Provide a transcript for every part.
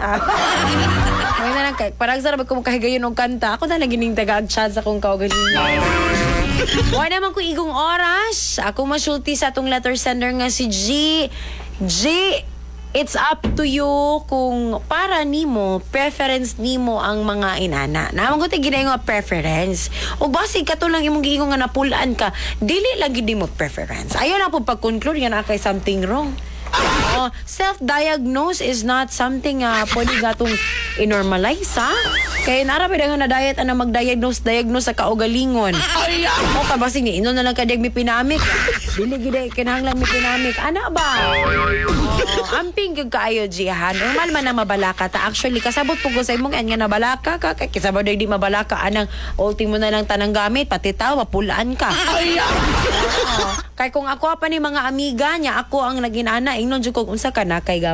May na lang parang sarap ko makahigayon og kanta. Ako na lang gining taga-chance akong kaugalingon. Wala naman ko igong oras. Ako masulti sa atong letter sender nga si G. G, it's up to you kung para nimo, preference nimo ang mga inana. Naman ko tayo ginay nga preference. O basi ka to lang imong giingon nga napulaan ka, dili lang gid mo preference. Ayaw na po pag-conclude nga na kay something wrong. Self-diagnose is not something pwede gatong i-normalize, ha? Kaya narabi na nga na diet ang mag-diagnose sa kaugalingon. O kabasing ni ino na lang kadyag mi pinamik. Dili gid kinahanglan mi pinamik. Ana ba? Amping gyud kaayo jihan. Normal man na mabalaka ta. Actually kasabot pug ko sa imong nga nabalaka ka kay kasabot di mabalaka anang ultimo na lang tanang gamit pati taw mapulaan ka. Kay kung ako pa ni mga amiga niya ako ang naging-ana ingnon jud ko unsa ka na kay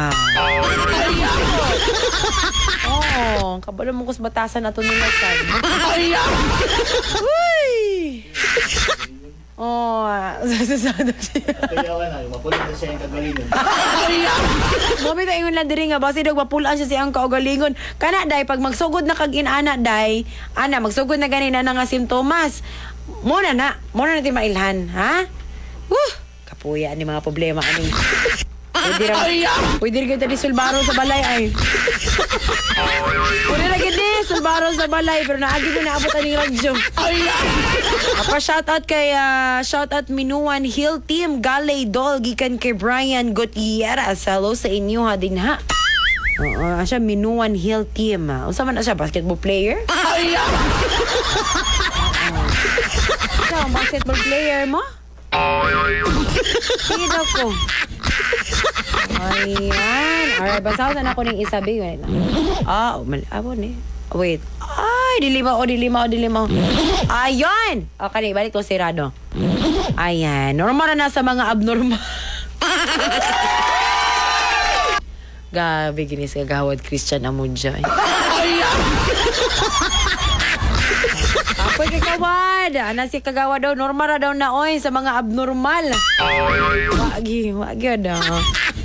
kabalo mo kus batasan ato nila sad. Uy. Sasasado siya. Kaya na, mapulit na siya yung kagalingon. Mami ingon lang diri nga basi dag mapulaan siya siyang kaugalingon. Kana day pag magsugod na kag inana day, ana magsugod na ganina na nga simptomas. Muna na ti mailhan, ha? Kapuya ni mga problema ani. Pwede rin kita di sulbaro sa balay ay. Pwede rin kita sulbaro sa balay pero naagi ko naabot aning radyo. Shoutout kay shoutout Minuan Hill Team Galay Dol gikan kay Brian Gutierrez. Hello sa inyo ha din ha. Siya Minuan Hill Team. Unsa man siya basketball player? Siya basketball player mo? Sige daw ko. Ayan. Alright, basaw na ako ng isabi. Abon eh. Wait. Ay, dilimaw. Ayun! Okay, balik ko si Rado. Ayan. Normal na sa mga abnormal. Gabi, ginis kagawad Christian Amudja. Apoy kay kawad. Ana si kagawad daw. Normal daw na oy sa mga abnormal. Wagi daw.